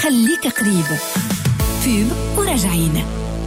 خليك قريب. فيب وراجعين.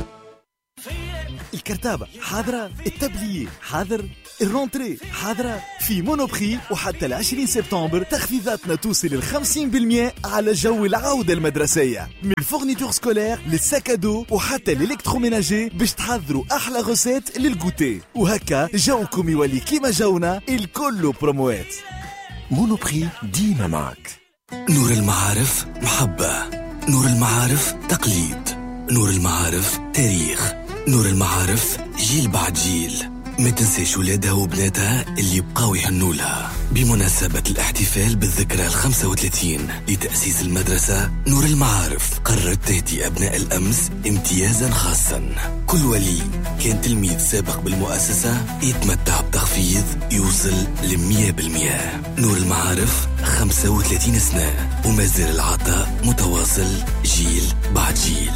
الكرتابة حاضرة، التبلية حاضر، الرونتري حاضرة. في مونوبخي وحتى 20 سبتمبر تخفيضاتنا توصل 50% على جو العودة المدرسية، من الفورنيتور سكولير للساكادو وحتى الالكتروميناجي، باش تحضروا أحلى غوسيت للغوتي، وهكا جوكم يولي كيما جونا الكل بروموات. مونوبخي ديما معك. نور المعارف محبة، نور المعارف تقليد، نور المعارف تاريخ، نور المعارف جيل بعد جيل. ما تنساش ولادها وبناتها اللي يبقاو يهنولها. بمناسبة الاحتفال بالذكرى 35 لتأسيس المدرسة، نور المعارف قررت تهدي أبناء الأمس امتيازا خاصا. كل ولي كان تلميذ سابق بالمؤسسة يتمتع بتخفيض يوصل ل100%. نور المعارف 35 سنة وما زال العطاء متواصل جيل بعد جيل.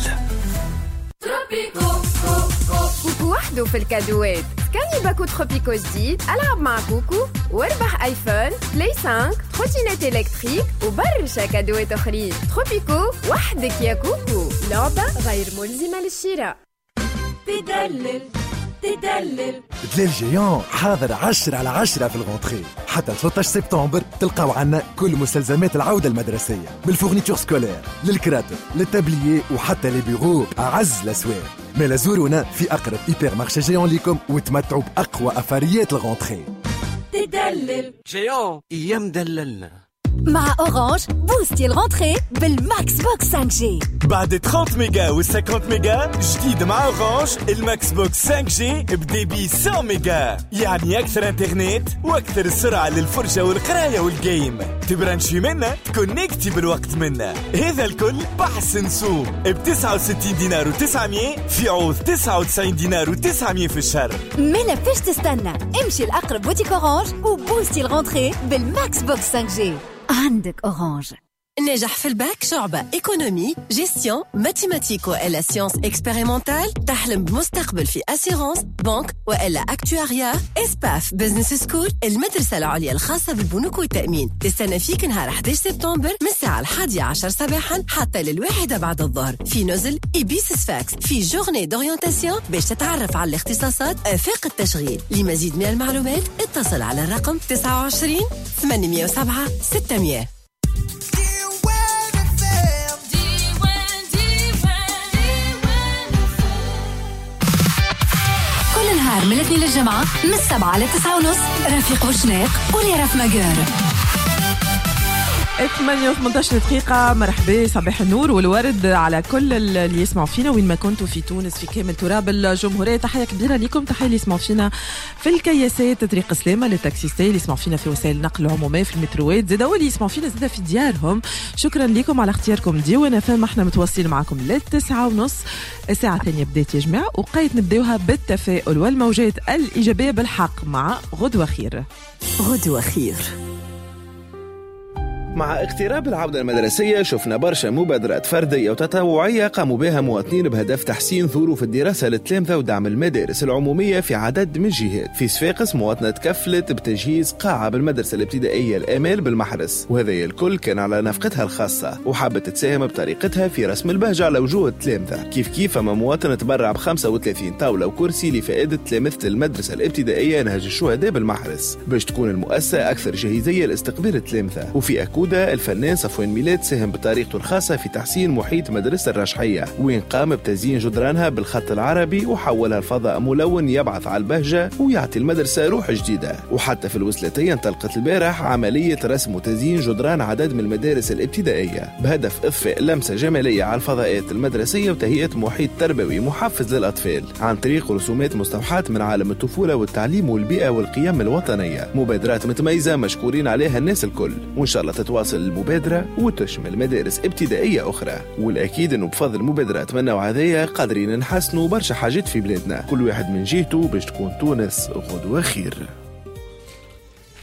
كوكو وحده في الكادوات. سكاني باكو تروبيكو جديد، ألعب مع كوكو واربح آيفون، بلاي 5، تروتينات إلكتريك وبرشا كادوات أخرين. تروبيكو وحدك يا كوكو، لعبة غير ملزمة للشراء. تدلل دلال جيان حاضر 10/10 في الغونتري. حتى 13 سبتمبر تلقاو عنا كل مستلزمات العودة المدرسية، بالفورنيتور سكولير للكراتب للتابليي وحتى لي بيرو أعز الأسواق. ما زورونا في أقرب إيبر مارشي جيان ليكم وتمتعوا بأقوى أفاريات الغونتري. تدلل جيان أيام دللنا. مع أورانج بوستي الغونتري بالماكس بوكس 5G. بعد 30 ميجا و 50 ميجا جديد مع أورانج الماكس بوكس 5G بديبي 100 ميجا، يعني أكثر انترنت وأكثر سرعة للفرجة والقراية والجيم. تبرانشي منا تكونيكتي بالوقت منا. هذا الكل بحسن سوق ب69 دينار و900 في عوض 99 دينار و900 في الشهر. مالا فيش تستنى، امشي الأقرب بوتيك أورانج وبوستي الغونتري بالماكس بوكس 5G. عندك أورانج. نجح في الباك شعبة إيكونومي، جيستيون، ماتيماتيك وإلا سيونس إكسبيريمونتال. تحلم بمستقبل في أسيرانس، بنك وإلا أكتواريا. إسباف بزنس سكول، المدرسة العليا الخاصة بالبنوك والتأمين، تستنى فيك نهار 11 سبتمبر من الساعة 11 صباحا حتى لل1 بعد الظهر في نزل إبيس فاكس في جورني دورينتاسيون باش تتعرف على الاختصاصات آفاق التشغيل. لمزيد من المعلومات اتصل على الرقم 29 807 600. نهار من الاثنين للجمعة من 7 ل 9:30 رفيق وشناق وليرف مجار. 8:18 دقيقة. مرحبا، صباح النور والورد على كل اللي يسمعوا فينا وين ما كنتوا في تونس في كامل تراب الجمهورية. تحية كبيرة لكم، تحية اللي يسمعوا فينا في الكياسات، طريق سلامة للتاكسيستي اللي يسمعوا فينا في وسائل النقل العمومية، في المتروات زادا، واللي يسمعوا فينا زادا في ديارهم. شكرا لكم على اختياركم ديوانا فهم. احنا متواصلين معكم ل9:30. الساعة الثانية بداية يا جماعة، وقيت نبداوها بالتفاؤل والموجات الإيجابية بالحق مع غدوة خير. غدوة خير. مع اقتراب العودة المدرسية شفنا برشا مبادرات فردية وتطوعية قاموا بها مواطنين بهدف تحسين ظروف الدراسة للتلامذة ودعم المدارس العمومية في عدد من الجهات. في صفاقس مواطنة تكفلت بتجهيز قاعة بالمدرسة الابتدائية الآمال بالمحرس، وهذا الكل كان على نفقتها الخاصة، وحابت تساهم بطريقتها في رسم البهجة على وجوه التلامذة. كيف أما مواطن تبرع ب35 طاولة وكرسي لفائدة تلامذة المدرسة الابتدائية نهج الشهداء بالمحرس باش تكون المؤسسة أكثر جاهزية لاستقبال التلامذة. وفي أكود الفنان صفوان ميلاد ساهم بطريقته الخاصة في تحسين محيط مدرسة الرشحية، وين قام بتزيين جدرانها بالخط العربي وحولها لفضاء ملون يبعث على البهجة ويعطي المدرسة روح جديدة. وحتى في الوسلتية انطلقت البارح عملية رسم وتزيين جدران عدد من المدارس الابتدائية بهدف إضفاء لمسة جمالية على الفضاءات المدرسية وتهيئة محيط تربوي محفز للأطفال عن طريق رسومات مستوحاة من عالم الطفولة والتعليم والبيئة والقيم الوطنية. مبادرات متميزة مشكورين عليها الناس الكل، وإن شاء الله تتواصل المبادرة وتشمل مدارس ابتدائية أخرى. والأكيد أنه بفضل مبادرات من النوع هذه قادرين نحسنوا برشا حاجات في بلادنا، كل واحد من جهته باش تكون تونس غدوة خير.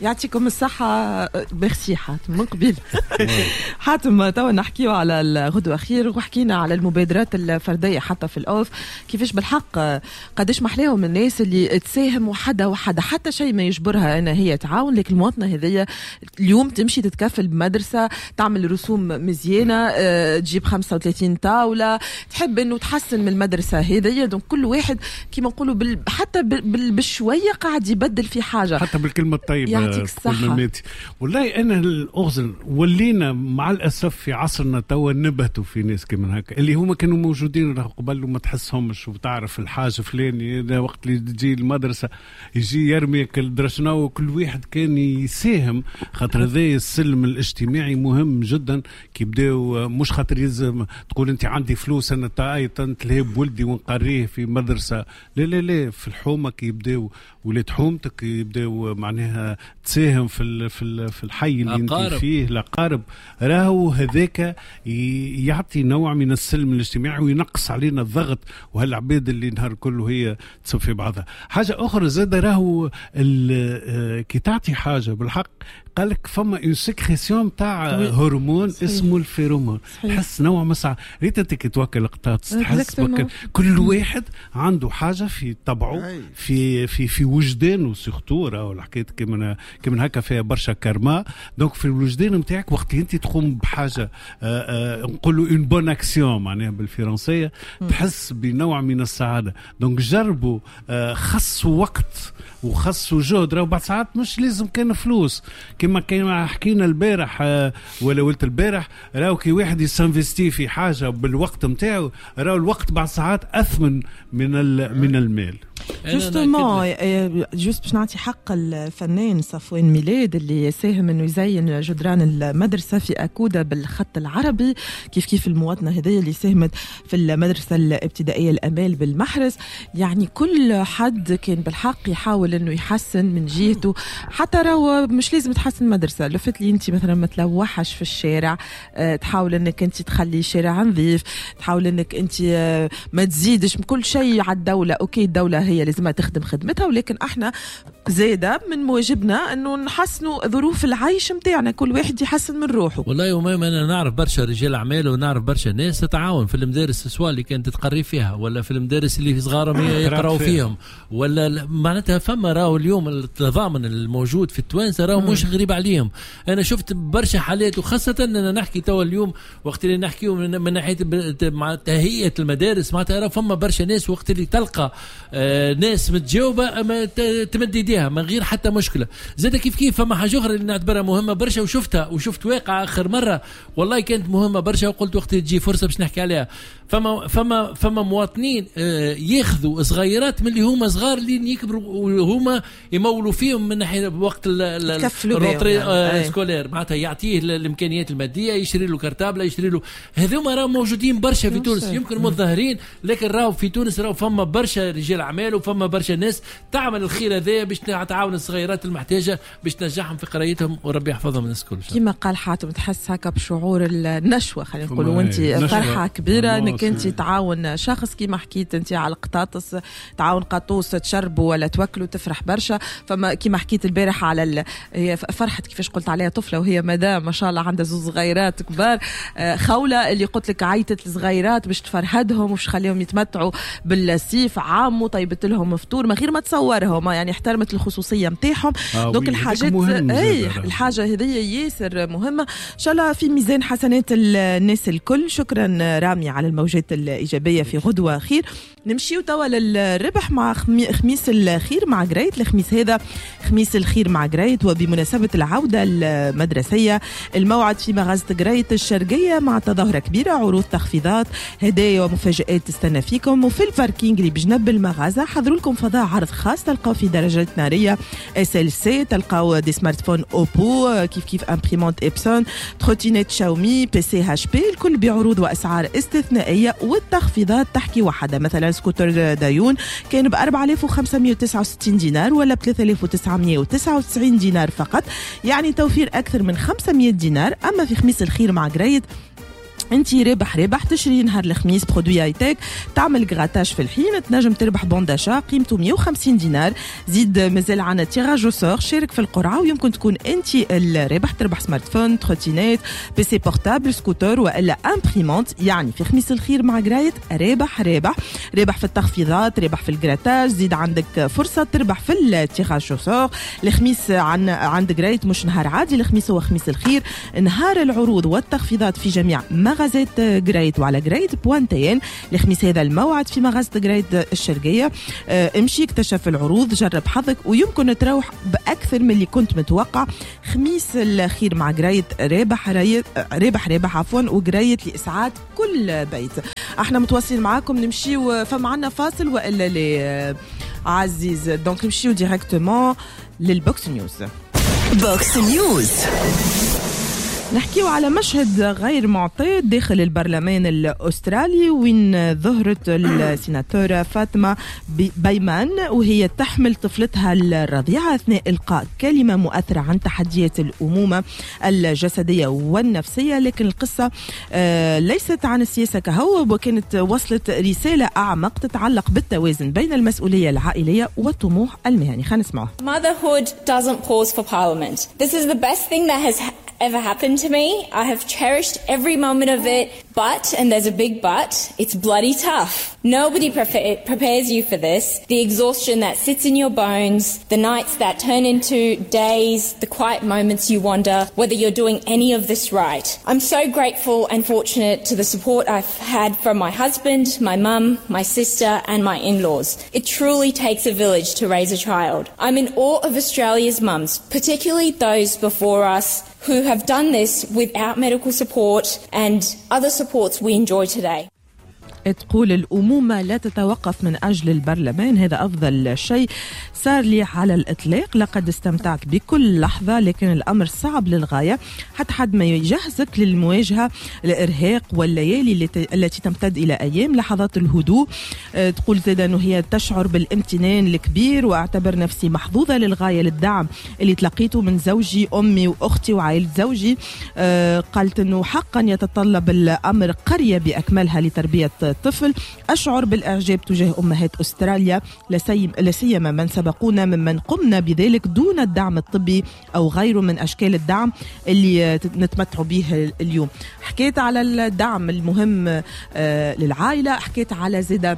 يعطيكم الصحة. ميرسي حاتم من قبل. حاتم توا نحكيو على الغدوة خير وحكينا على المبادرات الفردية حتى في الأوف كيفاش بالحق قداش محلاهم الناس اللي تساهم وحدة حتى شيء ما يجبرها أن هي تعاون. لكن المواطنة هذية اليوم تمشي تتكفل بمدرسة تعمل رسوم مزيانة تجيب 35 طاولة تحب أنه تحسن من المدرسة هذية. دونك كل واحد كما نقولوا حتى بالشوية قاعد يبدل في حاجة حتى بالكلمة الطيبة. يعطيك الصحة. والله أنا الأغزل ولينا مع الأسف في عصرنا توا نبهتوا في ناس كمان هكا اللي هما كانوا موجودين قبل وما تحسهمش وتعرف الحاجة فلاني ده وقت اللي تجي المدرسة يجي يرمي الدرشنا وكل واحد كان يساهم. خاطر هذا السلم الاجتماعي مهم جدا. كي بداو مش خاطر يلزم تقول انت عندي فلوس انا تلهب ولدي ونقريه في مدرسة. لا لا لا في الحومة كي يبداو ولاد حومتك يبداو معناها تساهم في الحي اللي انت فيه الأقارب. راهو هذاك يعطي نوع من السلم الاجتماعي وينقص علينا الضغط وهالعباد اللي نهار كله هي تصب في بعضها. حاجة أخرى زاد راهو كي تعطي حاجة بالحق قالك فما اون سكريسيون تاع هرمون اسمه الفيرومون. تحس نوع مسعى ريت انت كتوكل قطاط تحس كل واحد عنده حاجه في طبعه في وجدانه سيغتو. راهو الحكايه كمان هكا فيها برشا كارما. دونك في الوجدان نتاعك وقت انت تقوم بحاجه نقولوا اون بون اكسيون معناها بالفرنسيه تحس بنوع من السعاده. دونك جربوا خصوا وقت وخصوا جهد. راهو بعد ساعات مش لازم كان فلوس كما كنا حكينا البارح ولا قلت البارح. راهو كي واحد يسانفستي في حاجه بالوقت نتاعو راهو الوقت بعد ساعات اثمن من المال. جوستومون جوست باش نعطي حق الفنان صفوان ميلاد اللي ساهم انه يزين جدران المدرسه في اكوده بالخط العربي كيف المواطنه هذه اللي ساهمت في المدرسه الابتدائيه الامال بالمحرز. يعني كل حد كان بالحق يحاول انه يحسن من جهته. حتى راهو مش لازم تحسن المدرسه لفت لي انت مثلا ما تلوحش في الشارع تحاول انك انت تخلي الشارع نظيف تحاول انك انت ما تزيدش كل شيء على الدوله. اوكي الدوله هي لازم تخدم خدمتها ولكن احنا زيادة من واجبنا انه نحسنوا ظروف العيش متاعنا كل واحد يحسن من روحه. والله ومهم انا نعرف برشا رجال اعمال ونعرف برشا ناس تتعاون في المدارس السوا اللي كانت تقري فيها ولا في المدارس اللي في صغارهم يقراوا فيهم ولا معناتها فما راهو اليوم التضامن الموجود في التوانسه راهو مش غريب عليهم. انا شفت برشا حالات وخاصه انا نحكي توا اليوم وقت اللي نحكيو من ناحيه مع تهيئه المدارس معناتها راه فما برشا ناس وقت اللي تلقى ناس متجاوبه تمد يديها من غير حتى مشكله. زاد كيف فما حاجه اخرى اللي نعتبرها مهمه برشا وشفت واقع اخر مره والله كانت مهمه برشا وقلت وقت تجي فرصه باش نحكي عليها. فما مواطنين ياخذوا صغيرات من اللي هما صغار اللي يكبروا وهما يمولوا فيهم من ناحيه وقت الروتري سكولير معناتها يعطيه الامكانيات الماديه يشري له كرتابله يشري له. هذوما راهم موجودين برشا في تونس يمكن متظاهرين لكن راهو في تونس راهو فما برشا رجال اعمال وفما برشا ناس تعمل الخير هذا باش تعاون الصغيرات المحتاجه باش تنجحهم في قرايتهم وربي يحفظهم من الكل. كما قال حاتم تحس هكا بشعور النشوه خلينا نقولوا وانت فرحه كبيره انك انت تعاون شخص كيما حكيت انت على القطاطس تعاون قطوس تشربوا ولا توكلوا تفرح برشا. فما كيما حكيت البارح على هي فرحت كيفاش قلت عليها طفله وهي مدام ما شاء الله عندها زوز صغيرات كبار خوله اللي قلت لك عيطت الصغيرات باش تفرهدهم وش خليهم يتمتعوا بالسيف عام وطيبت لهم فطور من غير ما تصورهم يعني احترمت الخصوصيه نتاعهم. دونك الحاجات الحاجه هذه ياسر مهمه ان شاء الله في ميزان حسنات الناس الكل. شكرا رامي على الموجات الايجابيه في غدوه خير. نمشيو توا للربح مع خميس الخير مع جريت. الخميس هذا خميس الخير مع جريت وبمناسبه العوده المدرسيه الموعد في مغازه جريت الشرقيه مع تظاهره كبيره عروض تخفيضات هدايا ومفاجآت تستنى فيكم. وفي الباركينج اللي بجنب المغازه حضروا لكم فضاء عرض خاص تلقاو في درجات ناريه SLC تلقاو دي سمارت فون اوبو كيف امبريمونت إبسون تروتينيت شاومي بي سي اتش بي الكل بعروض واسعار استثنائيه والتخفيضات تحكي وحده. مثلا سكوتر دايون كان ب 4569 دينار ولا ب 3999 دينار فقط يعني توفير اكثر من 500 دينار. اما في خميس الخير مع جريد انتي رابح تشري نهار الخميس برودوي ايتك، تعمل غراتاج في الحين، تنجم تربح بون داشا قيمته 150 دينار. زيد مازال عنا تيراج سور، شارك في القرعه ويمكن تكون انتي الرابح، تربح سمارت فون، تروتينات، بي سي بورتابل، سكوتر والا امبريمونت. يعني في خميس الخير مع قرايت رابح في التخفيضات، رابح في الغراتاج، زيد عندك فرصه تربح في التيراج سور. الخميس عند قرايت مش نهار عادي، الخميس هو خميس الخير، نهار العروض والتخفيضات في جميع مغازات قرايت وعلى قرايت بوانتين. الخميس هذا الموعد في مغازة قرايت الشرقية. امشي اكتشف العروض، جرب حظك ويمكن تروح بأكثر من اللي كنت متوقع. خميس الخير مع قرايت رابح عفوا، وقرايت لإسعاد كل بيت. احنا متواصلين معاكم، نمشي فما عنا فاصل وإلا عزيز، دونك نمشيو ديريكتومون للبوكس نيوز. بوكس نيوز نحكيو على مشهد غير معتاد داخل البرلمان الأسترالي، وين ظهرت السيناتورة فاطمة بيمان وهي تحمل طفلتها الرضيعة أثناء إلقاء كلمة مؤثرة عن تحديات الأمومة الجسدية والنفسية. لكن القصة ليست عن السياسة كهو، وكانت وصلت رسالة أعمق تتعلق بالتوازن بين المسؤولية العائلية والطموح المهني. خلينا نسمعه. Motherhood doesn't pause for Parliament. This is the best thing that has ever happened to me. I have cherished every moment of it, but, and there's a big but, it's bloody tough. Nobody prepares you for this. The exhaustion that sits in your bones, the nights that turn into days, the quiet moments you wonder whether you're doing any of this right. I'm so grateful and fortunate to the support I've had from my husband, my mum, my sister, and my in-laws. It truly takes a village to raise a child. I'm in awe of Australia's mums, particularly those before us, who have done this without medical support and other supports we enjoy today. تقول الأمومة لا تتوقف من أجل البرلمان، هذا أفضل شيء صار لي على الإطلاق. لقد استمتعت بكل لحظة، لكن الأمر صعب للغاية حتى حد ما يجهزك للمواجهة الإرهاق والليالي التي تمتد إلى أيام. لحظات الهدوء تقول زيدا أنه هي تشعر بالامتنان الكبير، وأعتبر نفسي محظوظة للغاية للدعم اللي تلقيته من زوجي، أمي وأختي وعائلة زوجي. قالت أنه حقا يتطلب الأمر قرية بأكملها لتربية طفل. أشعر بالإعجاب تجاه أمهات أستراليا، لا سيما من سبقونا ممن قمنا بذلك دون الدعم الطبي أو غيره من أشكال الدعم اللي نتمتع به اليوم. حكيت على الدعم المهم للعائلة، حكيت على زيادة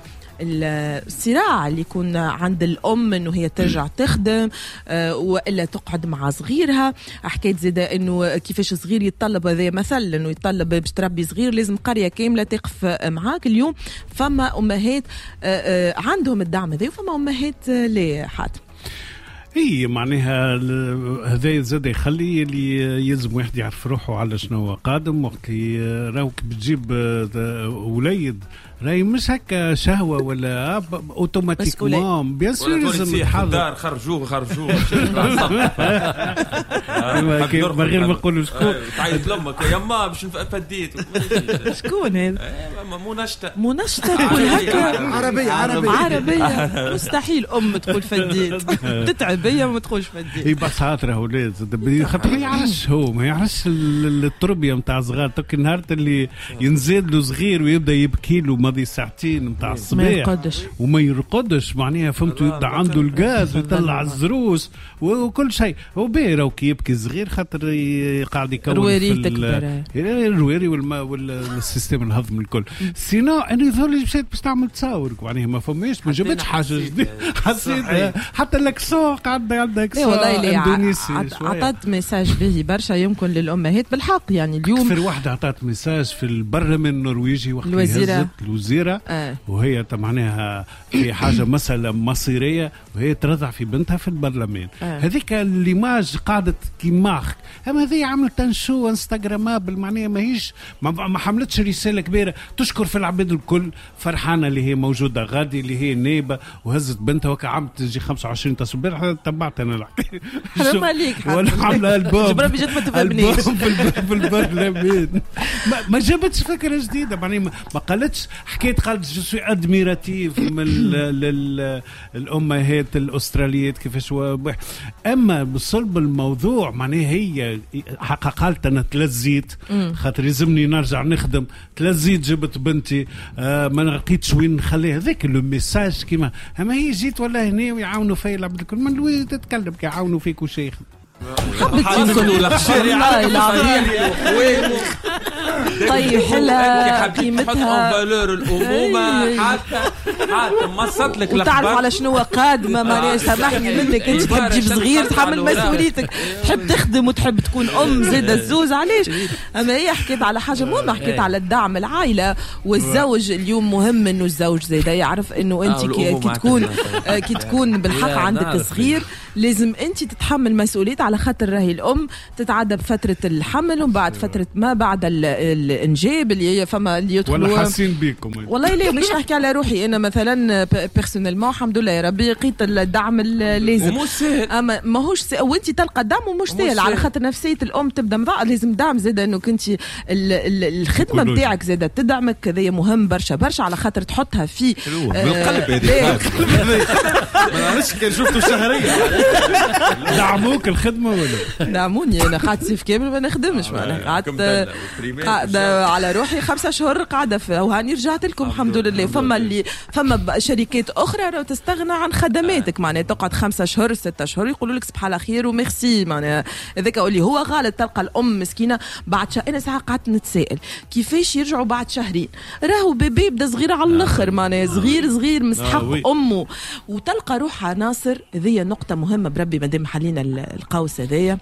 الصراع اللي يكون عند الأم إنه هي ترجع تخدم وإلا تقعد مع صغيرها. حكيت زيادة إنه كيفاش صغير يتطلب، هذا مثل إنه يتطلب باش تربي صغير لازم قرية كاملة تقف معاك. اليوم فما أمهات عندهم الدعم هذا وفما أمهات لا. حاتم هي معناها هذا زاد يخلي اللي يلزم واحد يعرف روحه على شنو قادم. وقت اللي راوك بتجيب وليد راي مش هكا شهوة ولا اوتوماتيكمون بيان سور لازم الحضر خرجوه من غير ما نقولوا شكون تعيط لامك يا ما باش فديت شكون هذا منشطة تقول هكا عربية مستحيل أم تقول فديت تتعب هي ما تقولش فديت. هي بساطة ولاد خاطر ما يعرفش هو ما يعرفش التربية متاع صغار. توك النهار اللي ينزل له صغير ويبدا يبكي له ماضي ساعتين متاع الصباح وما يرقدش معناها فهمتوا يبدا عنده الغاز ويطلع الزروس وكل شيء. هو باهي راهو كي يبكي صغير خاطر قاعد يكون الرواري والسيستم الهضم الكل. سينو انا ذولي مشيت باش تعمل تصاور معناها ما فماش ما جبتش حاجه جديده حسيت حتى الاكسون عندك اندونيسي عطات ميساج به برشا يمكن للامهات بالحق. يعني اليوم اكثر واحده عطات ميساج في البرلمان النرويجي وقت الوزيره وهي معناها في حاجه مساله مصيريه وهي ترضع في بنتها في البرلمان. هذيك الليماج قاعده كيماخ. اما هذه عملت تنشو انستغرامابل معناها ماهيش ما حملتش رساله كبيره تشكر في العباد الكل. فرحانه اللي هي موجوده غادي اللي هي نائبه وهزت بنتها وكا عملت تجي 25 تصوير تبعت انا الحكايه حرام عليك ولا عامله البوم جبران بجد ما تفهمنيش في البرلمان ما جابتش فكره جديده، يعني ما قالتش قالت جو سوي ادميراتيف من الامهات الاستراليات كيفاش اما بصلب الموضوع معناها هي قالت انا تلزيت خاطر لازمني نرجع نخدم، تلزيت جبت بنتي ما لقيتش وين نخليها، هذاك لو ميساج كيما اما هي جيت ولا هنا ويعاونوا فيا العبد الكل من وين تتكلم كيعاونوا فيك وشيخ حبيت نقول والله العظيم طيب حلا قيمتها فالور الامومه حتى مصت لك وتعرف على شنو قادمه مانيش سامحني منك انت تحب تجيب صغير تحمل مسؤوليتك تحب تخدم وتحب تكون ام زيد الزوز علاش اما هي حكيت على حاجه مهمه حكيت على الدعم العائله والزوج اليوم مهم انه الزوج زيد يعرف انه انت كي تكون بالحق عندك صغير لازم انت تتحمل مسؤوليه على خاطر راهي الام تتعدى بفتره الحمل ومن بعد فتره ما بعد الانجاب اللي فما اللي يدخلوا ولا حاسين بيكم والله ليه مش نحكي على روحي انا مثلا بيرسونيلمون الحمد لله يا ربي لقيت الدعم اللازم اما ماهوش وانت تلقى دعم ومش سهل على خاطر نفسيه الام تبدا لازم دعم زاد انه كنت الخدمه نتاعك زاد تدعمك هذا مهم برشا على خاطر تحطها في بالقلب هذه ما نعرفش كان شفتوا شهريه دعموك الخدمه ولا دعموني انا قعدت صيف كامل ما نخدمش معناها قعدت على روحي 5 شهور قاعده وهاني رجعت لكم الحمد لله. فما شركات اخرى راهو تستغنى عن خدماتك معناها تقعد 5 شهور 6 شهور يقولوا لك صباح على خير وميرسي معناها هذاك اللي هو غلط. تلقى الام مسكينه بعد انا ساعه قعدت نتسائل كيفاش يرجعوا بعد شهرين راهو بيبي بدا صغير على الاخر معناها صغير مستحق امه وتلقى روحها ناصر. هذه نقطه مهمه بربي مادام حلينا القوس هذايا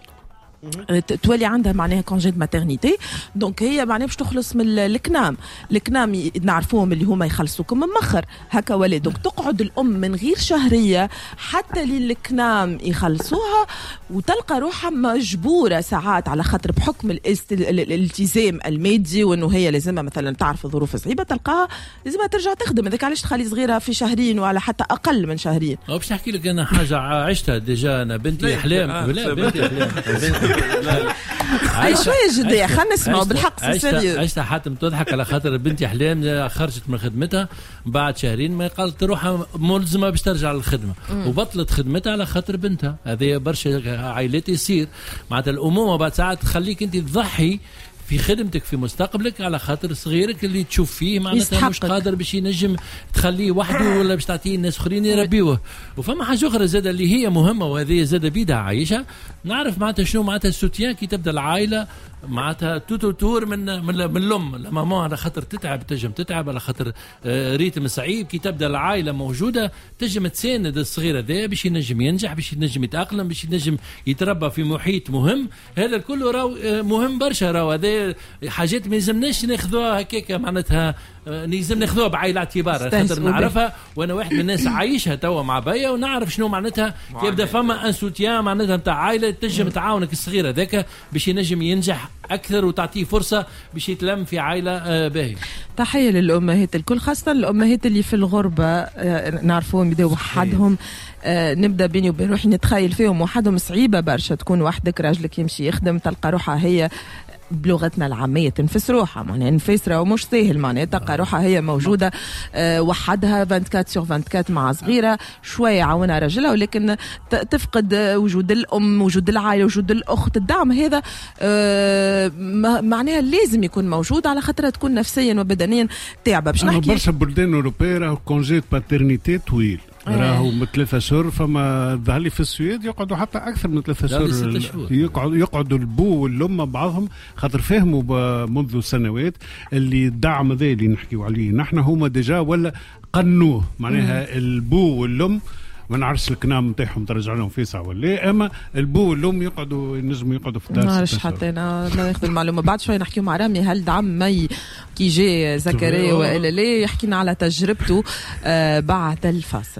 تولي عندها معناها كونجي دو ماترنيتي دونك هي معناها باش تخلص من الكنام نعرفوهم اللي هما يخلصوكم من مخر هكا ولا دونك تقعد الام من غير شهريه حتى للكنام يخلصوها وتلقى روحها مجبوره ساعات على خاطر بحكم الالتزام المادي وانه هي لازمها مثلا تعرف ظروف صعيبه تلقاها لازمها ترجع تخدم. هذاك علاش تخلي صغيره في شهرين ولا حتى اقل من شهرين. باش نحكي لك انا حاجه عشتها ديجا انا بنتي احلام بنتي احلام اي شويه جديه خلينا نسمعوا بالحق عشتها حاتم تضحك على خاطر بنتي احلام خرجت من خدمتها بعد شهرين ما قالت تروح ملزمه باش ترجع للخدمه وبطلت خدمتها على خاطر بنتها. هذه برشا عائلات يصير معناتها الامومه بعد ساعات تخليك انت تضحي في خدمتك في مستقبلك على خاطر صغيرك اللي تشوف فيه معناتها مش قادر باش ينجم تخليه وحده ولا باش تعطيه الناس اخرين يربيوه. وفما حاجه اخرى زاده اللي هي مهمه وهذه زاده بيدها عايشه نعرف معناتها شنو معناتها السوتيان كي تبدا العائله معناتها تور من الام الماما على خاطر تتعب على خاطر ريتم صعيب. كي تبدا العائله موجوده تنجم تساند الصغير هذا باش ينجم ينجح باش ينجم يتاقلم باش ينجم يتربى في محيط مهم. هذا الكل راهو مهم برشا راهو هذا حاجات ما يلزمناش ناخذوها هكاك معناتها لازم ناخذوها بعين الاعتبار خاطر نعرفها وانا واحد من الناس عايشها توا مع بيا ونعرف شنو معناتها يبدا فما ان سوتيان معناتها نتاع عائله تنجم تعاونك الصغير هذاك باش ينجم ينجح اكثر وتعطيه فرصه باش يتلم في عائله باهيه. تحيه للامهات الكل خاصه الامهات اللي في الغربه نعرفوهم يبداو وحدهم. نبدا بيني وبين روحي نتخيل فيهم وحدهم صعيبه برشا تكون وحدك راجلك يمشي يخدم تلقى روحها هي بلغتنا العاميه تنفس روحها معناها نفسرها ومش سهل معناها تلقى روحها هي موجوده وحدها 24/24 مع صغيره شويه يعاونها راجلها ولكن تفقد وجود الام وجود العائله وجود الاخت. الدعم هذا معناها لازم يكون موجود على خاطر تكون نفسيا وبدنيا تعبه. باش نحكي برشا بلدان اوروبيه راهو كونجي باترنيتي طويل راهو من 3 شهور. فما ظهر لي في السويد يقعدوا حتى اكثر من 3 شهور يقعدوا البو والام مع بعضهم خاطر فهموا منذ سنوات اللي الدعم ذا اللي نحكيو عليه نحن هما ديجا ولا قنوه معناها البو والام ما نعرفش الكنام نتاعهم ترجع لهم فيسع ولا اما البو والام يقعدوا ينجموا يقعدوا في الدار. ما نعرفش حتى انا ما ناخذ المعلومه بعد شوي نحكيو مع رامي هل دعم مي كي جاء زكريا والا لا يحكينا على تجربته بعد الفاصل.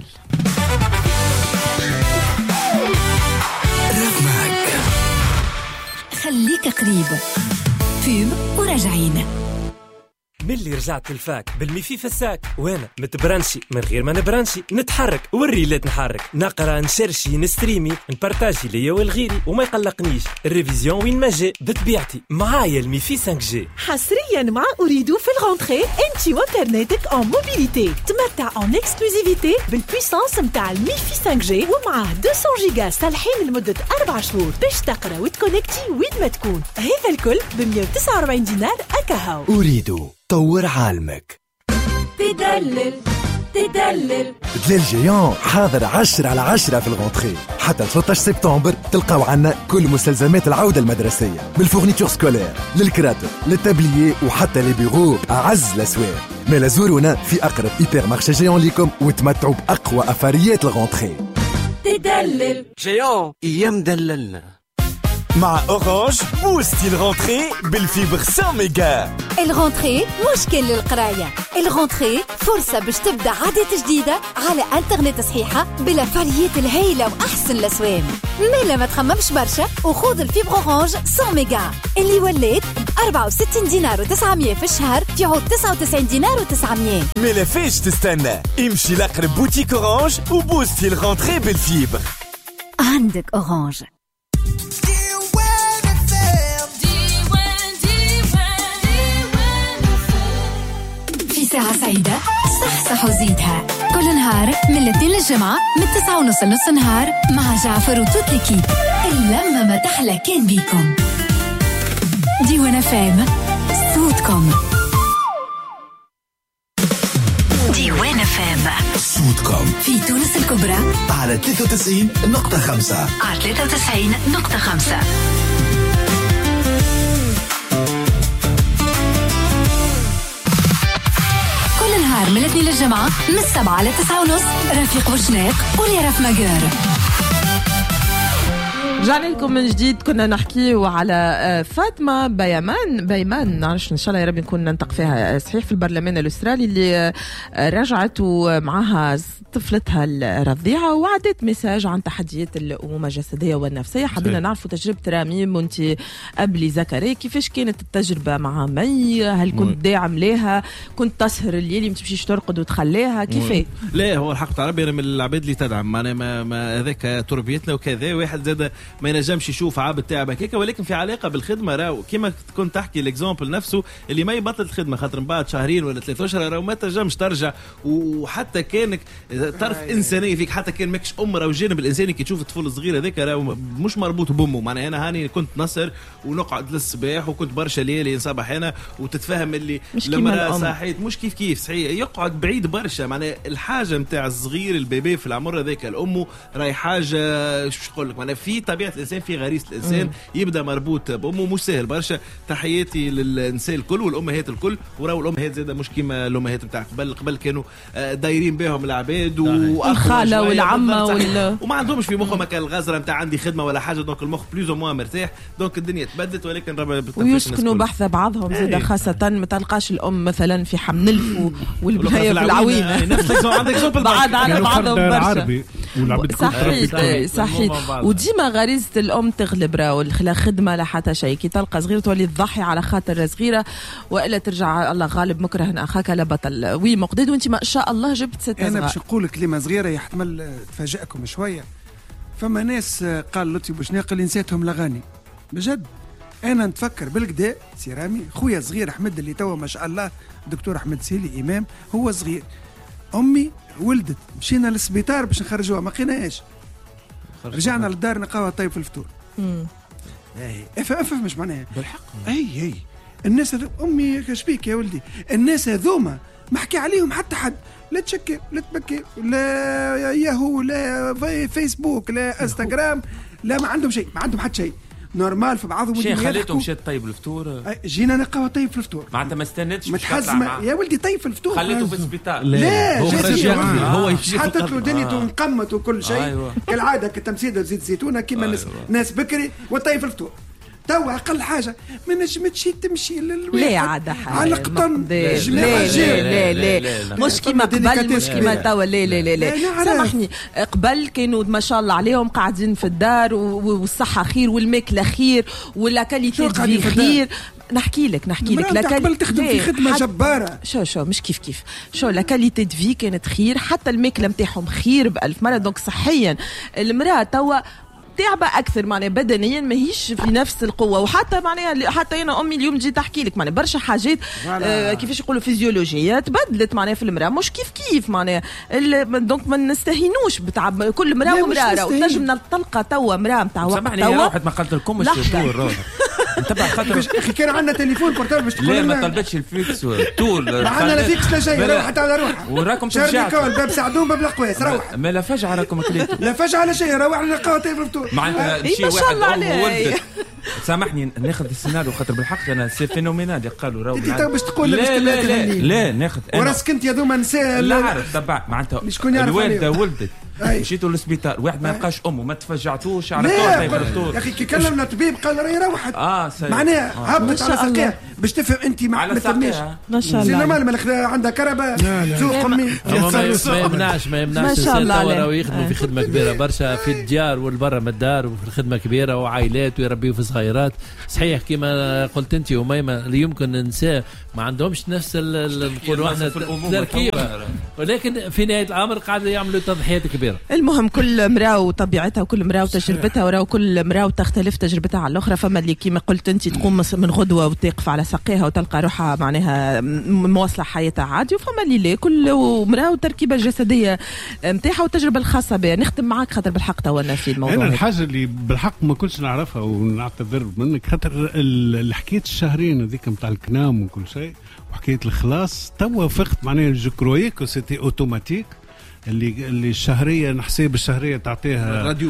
خليك قريب فيب وراجعين. ملي رجعت الفاك بالميفي في الساك وانا متبرنشي من غير ما نبرنشي نتحرك والريلات نحرك نقرا نشرشي نستريمي نبارتاجي ليا والغيري وما يقلقنيش الريفيزيون وين ما جاء بطبيعتي معايا الميفي 5G حصريا مع أريدو في الغونتري انت وانترنتك en موبيليتي تمتع en اكسكلوزيفيتي بالبويسانس متاع الميفي 5G ومعاه 200 جيجا صالحين لمدة 4 شهور باش تقرا وتكونكتي وين ما تكون. هذا الكل ب 149 دينار أكاهو. أريدو طور عالمك. تدلل تدلل دلال جيان حاضر 10/10 في الغونتري. حتى 13 سبتمبر تلقاو عنا كل مستلزمات العودة المدرسية من الفورنيتور سكولير للكراتب للتابليي وحتى لي بيرو أعز الأسواق. ما زورونا في أقرب إيبر مارشي جيان ليكم وتمتعوا بأقوى أفاريات الغونتري. تدلل جيان أيام دللنا. مع أورانج بوستي الغونتري بالفيبر 100 ميجا. الغونتري مشكل للقراية. الغونتري فرصة باش تبدأ عادات جديدة على انترنت صحيحة بلا فاريات الهيلة وأحسن الأسوان. مالا ما تخممش برشا وخوض الفيبر أورانج 100 ميجا اللي وليت ب 64 دينار و900 في الشهر في عود 99 دينار و900. مالا فيش تستنى امشي لأقرب بوتيك أورانج وبوستي الغونتري بالفيبر. عندك أورانج. ساعة سعيدة صح وزيدها كل نهار من الاثنين للجمعة من 9:30 لنص نهار مع جعفر وتوت ليكيب. اللمة ما تحلى كان بيكم. ديوان فام صوتكم. ديوان فام صوتكم في تونس الكبرى على 93.5 على 93.5. كل نهار من الاثنين للجمعة من 7 ل 9:30 رفيق وشناق وليرف ماجور. رجعنا لكم من جديد. كنا نحكيو على فاطمة بيمان نعرفش إن شاء الله يا رب نكون ننطق فيها صحيح في البرلمان الأسترالي اللي رجعت ومعها طفلتها الرضيعة وعدت مساج عن تحديات الأمومة الجسدية والنفسية. حبينا نعرفوا تجربة راميم وانت قبل زكريا كيفاش كانت التجربة مع مي؟ هل كنت داعم لها؟ كنت تسهر الليل ما تمشيش ترقد وتخليها كيف؟ لا هو الحق تعرف انا من العباد اللي تدعم معناها ما هذاك تربيتنا وكذا. واحد زاد ما ينجمش يشوف عابد تاعب هكاك ولكن في علاقه بالخدمه راهو كيما كنت تحكي الاكزامبل نفسه اللي ما يبطل الخدمه خاطر من بعد شهرين ولا 3 اشهر راهو ما تنجمش ترجع. وحتى كانك طرف انسانيه فيك حتى كان ماكش ام راهو الجانب الانساني كي تشوف الطفل الصغير هذاك راهو مش مربوط بامه. معناها انا هاني كنت نصر ونقعد للصباح وكنت برشا ليالي نصبح انا وتتفهم اللي لما صحيت مش كيف صحيح يقعد بعيد برشا. معناها الحاجه نتاع الصغير البيبي في العمر هذاك الامه راهي حاجه شو نقول لك معناها في طبيعه الانسان في غريزه الانسان يبدا مربوط بامه مش سهل برشا. تحياتي للنساء الكل والامهات الكل. وراو الامهات زاده مش كيما الامهات نتاع قبل كانوا دايرين بهم العباد والخاله والعمه وما عندهمش في مخهم هكا الغزره نتاع عندي خدمه ولا حاجه. دونك المخ بلوز او موان مرتاح. دونك الدنيا تبدلت ولكن ربما ويسكنوا بحث بعضهم زاده خاصه ما تلقاش الام مثلا في حمل والبنيه في العوين نفس عندك زوب بعد على بعضهم برشا. صحيح وديما غريزه الام تغلب راهو لا خدمه لا حتى شيء. كي تلقى صغيره تولي تضحي على خاطر صغيره والا ترجع الله غالب مكره اخاك لا بطل. وي مقداد وانت ما شاء الله جبت 6 صغار. انا باش نقول كلمه صغيره يحتمل تفاجئكم شويه. فما ناس قال لطفي بوشناق اللي نسيتهم الاغاني بجد. انا نتفكر بالكدا سيرامي خويا صغير احمد اللي توا ما شاء الله دكتور احمد سيلي امام هو صغير. امي ولدت مشينا للسبيطار باش نخرجوها ما لقيناهاش. رجعنا للدار نلقاوها طيب في الفطور. اف مش معناها بالحق. اي الناس امي كشبيك يا ولدي الناس هذوما ما حكي عليهم حتى حد. لا تشكي لا تبكي لا ياهو لا فيسبوك لا انستغرام لا ما عندهم شيء ما عندهم حتى شيء نورمال في بعضهم. شيء خليتهم مشيت طيب الفطور. جينا نلقاوه طيب في الفطور معناتها ما استنيتش متحزمه يا ولدي طيب في الفطور خليته في السبيطار. لا هو يمشي حطت له دنيته وانقمت وكل شيء كالعاده كتمسيده زيت زيتونه كيما ناس بكري وطيب في الفطور. توا اقل حاجه ما نجمتش تمشي لا عاد على قطن. لا مش كيما قبل مش كيما توا لا سامحني. قبل كانوا ما شاء الله عليهم قاعدين في الدار والصحه خير والماكله خير ولا كاليتي خير. نحكي لك قبل تخدم في خدمه جباره. شو مش كيف شو لا كاليتي دو في كانت خير، حتى الماكله نتاعهم خير ب1000 مره. دونك صحيا المراه توا تعبة أكثر معناها بدنيا، ماهيش في نفس القوة. وحتى معناها حتى أنا أمي اليوم جيت أحكي لك معناها برشا حاجات كيفاش يقولوا فيزيولوجية تبدلت معناها في المرأة، مش كيف معناها. دونك ما نستهينوش بتعب كل مرأة ومرأة. وتنجم تلقى توا مرأة نتاع وقت سامحني يا روحت ما قلت لكم الشطور انتبه خاطر كان عندنا تليفون بورتابل باش لا ما طلبتش الفيكس طول ما عندنا لا فيكس لا شيء. روحت على روحها وراكم ترجعوا باب سعدون باب القواس. روح ما لا فجعه راكم كليتوا لا فجعه على شيء. روح نلقاو تليفون فطور معناتها شيء واحد ولدت. سامحني ناخذ السيناريو خاطر بالحق انا سي فينومينال قالوا راهو انت باش تقول لا ناخذ وراسك انت يا ذوما نساء لا عارف تبع معناتها الوالده ولدت مشيتوا للسبيطار واحد ما لقاش امه ما تفجعتوش على يا اخي كي كلمنا الطبيب قال راهي روحت معناها هبط على ساقيها باش تفهم انت ما تفهمنيش ما شاء الله. زي نورمال عندها كربه ذوق امي ما يمنعش راهو يخدموا في خدمه كبيره برشا في الديار والبرا من الدار وفي الخدمه كبيره وعائلات ويربيوا في صغيرات. صحيح كما قلت انت وميمه يمكن النساء ما عندهمش نفس نقولوا احنا التركيبه، ولكن في نهايه الامر قاعدوا يعملوا تضحيات كبيره. المهم كل امراه وطبيعتها وكل امراه وتجربتها، وراو كل امراه وتختلف تجربتها على الاخرى. فما اللي كما قلت انت تقوم من غدوه وتقف على ساقيها وتلقى روحها معناها مواصله حياتها عادي، وفما اللي لا كل امراه والتركيبه الجسديه نتاعها والتجربه الخاصه بها. نختم معك خاطر بالحق تولنا في الموضوع. انا الحاجه اللي بالحق ما كنتش نعرفها ونعتذر منك خاطر حكايه الشهرين هذيك نتاع الكنام وكل شيء وحكايه الخلاص توا فقت معناها جو كروي كو سيتي اوتوماتيك اللي الشهريه نحسب الشهريه تعطيها الراديو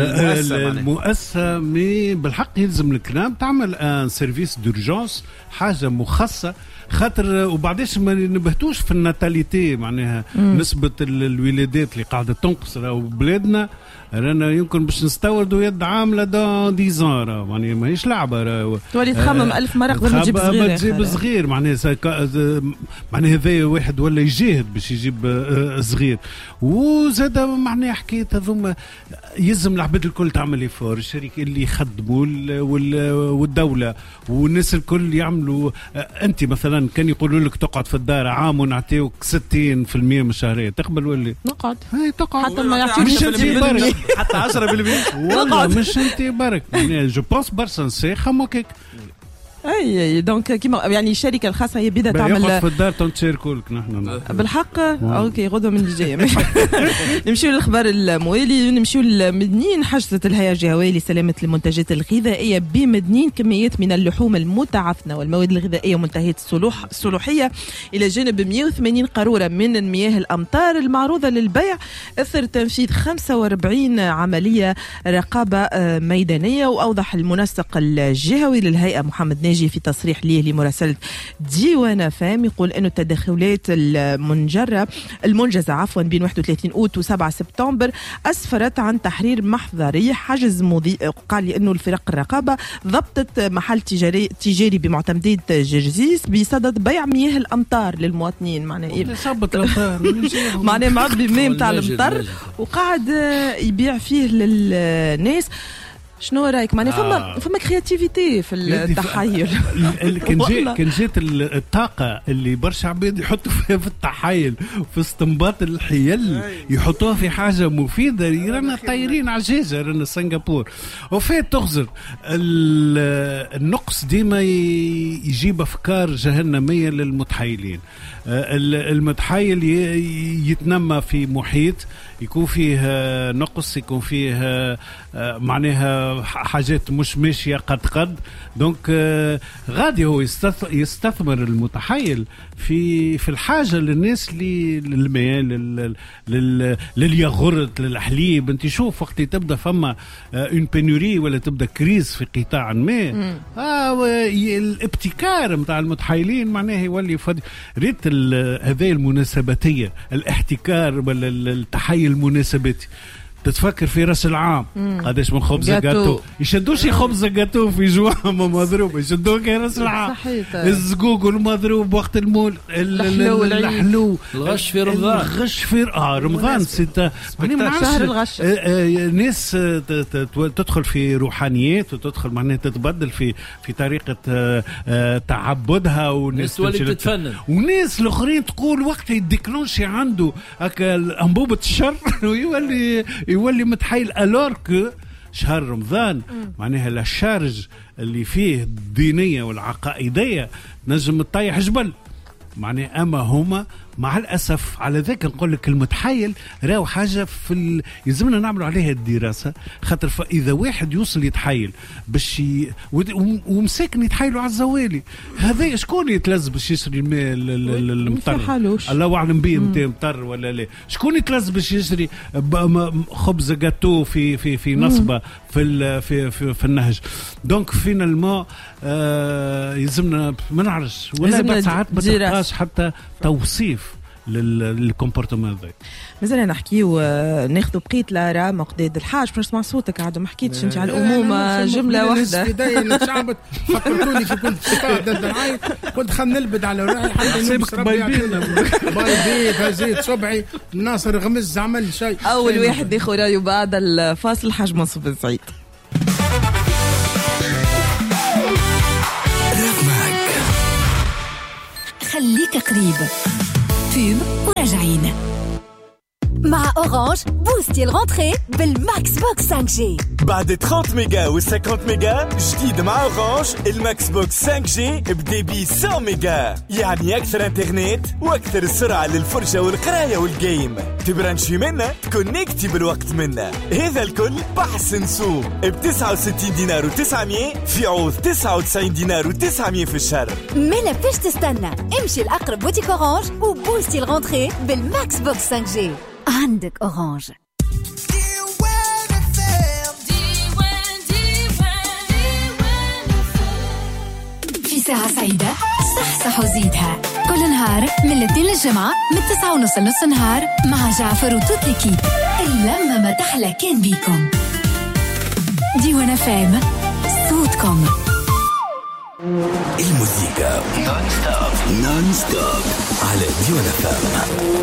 المؤسسه مي بالحق يلزم الكلام تعمل ان سيرفيس دورجونس حاجه مخصصه خاطر وبعديش ما نبهتوش في الناتاليتي معناها نسبه الولادات اللي قاعده تنقص راهو بلادنا رانا يمكن باش نستوردوا يد عامله دون 10 ans يعني ماهيش لعبه تولي تخمم 1000 مره قبل ما تجيب صغير معناها هذا واحد ولا يجاهد باش يجيب صغير. وزاد معناها حكايه هذوما يلزم العباد الكل تعمل ايفور، الشركه اللي يخدموا والدوله والناس الكل يعملوا. انت مثلا كان يقولوا لك تقعد في الدار عام ونعطيوك 60% من الشهريه تقبل ولا نقعد تقعد حتى ما يعطيوش حتى 10% والله مش انت برك يعني جو بونس برشا نساخه هكاك. اي دونك كيما يعني الشركه الخاصه هي بدها تعمل في الدار تنشاركوا لك نحن بالحق. اوكي غدوه من الجايه نمشيو للاخبار الموالي. نمشيو لمدنين. حجزت الهيئه الجهويه لسلامه المنتجات الغذائيه بمدنين كميات من اللحوم المتعفنه والمواد الغذائيه منتهيه الصلاحيه الى جانب 180 قاروره من مياه الامطار المعروضه للبيع اثر تنفيذ 45 عمليه رقابه ميدانيه. واوضح المنسق الجهوي للهيئه محمد ناجي في تصريح ليه لمراسلة ديوان فام يقول أنه التدخلات المنجزة بين 31 أوت و7 سبتمبر أسفرت عن تحرير محضري حجز قال أنه الفرق الرقابة ضبطت محل تجاري بمعتمدية جرزيس بصدد بيع مياه الأمطار للمواطنين. معناه معبي بمياه متاع الأمطار وقاعد يبيع فيه للناس. شنو رايك معناها فما كرياتيفيتي في التحايل. كان جات الطاقه اللي برشا عباد يحطوا فيها في التحايل وفي استنباط الحيل يحطوها في حاجه مفيده. رانا طايرين على الجيزه رانا سنغافور وفي تغزر النقص ديما يجيب افكار جهنميه للمتحايلين. المتحايل يتنمى في محيط يكون فيه نقص يكون فيه معناها حاجات مش ماشيه قد دونك غادي هو يستثمر المتحيل في الحاجه للناس للمياه للياغورت للحليب. انت شوف وقت تبدا فما اون بينوري ولا تبدا كريز في قطاع ما الابتكار نتاع المتحايلين معناه يولي ريت هذه المناسباتيه الاحتكار ولا التحيل المناسباتي تتفكر في راس العام قداش من خبز جاتو يشدوش خبز جاتو في جوعهم مضروب يشدوه كي راس العام الزقوق المضروب وقت المول الحلو الغش في رمضان الغش في رمضان ستة شهر الغش ناس تدخل في روحانيات وتدخل معناها تتبدل في طريقة تعبدها وناس تولي تتفنن وناس الاخرين تقول وقت يديكلونشي عنده هكا انبوبة الشر ويولي متحيل الورك شهر رمضان معناها الشارج اللي فيه الدينية والعقائدية نجم تطيح جبل معناها أما هما مع الأسف على ذلك نقول لك المتحيل راو حاجة يلزمنا نعملوا عليها الدراسة خاطر فإذا واحد يوصل يتحيل باش ومساكن يتحيلوا على الزوالي هذا شكون يتلز باش يشري الماء المطر الله أعلم به متى مطر ولا لا شكون يتلز باش يشري خبز جاتو في نصبة في النهج دونك فينا الماء يلزمنا ما نعرفش ولا ساعات ما تلقاش حتى توصيف للكومبورتمون هذا. مازال نحكي وناخذ بقيه لارا مقداد الحاج باش نسمع صوتك عاد ما حكيتش انت على الامومه جمله واحده. بدايه نتشعبط فكرتوني في كنت قاعد الدعايه كنت خل نلبد على روحي حتى نمسك بايبيت هزيت صبعي ناصر غمز عمل شيء. اول واحد ياخذ رايه بعد الفاصل حاج منصور بن سعيد. خليك قريب فيلم وراجعين مع أورانج بوستي الغونتري بالماكس بوكس 5G. بعد 30 ميجا و 50 ميجا جديد مع أورانج الماكس بوكس 5G بديبي 100 ميجا يعني أكثر انترنت وأكثر سرعة للفرجة والقراية والجيم. تبرانشي منا تكونيكتي بالوقت منا. هذا الكل بحسن سوق ب 69 دينار و900 في عوض 99 دينار و900 في الشهر. مالا فيش تستنى امشي الأقرب بوتيك أورانج وبوستي الغونتري بالماكس بوكس 5G. عندك أورانج. في ساعة سعيدة صح وزيدها كل نهار من الاثنين للجمعة من 9:30 لنص نهار مع جعفر وتوت ليكيب. اللمة ما تحلى كان بيكم. ديوان فام صوتكم. الموسيقى نون ستوب على ديوان فام.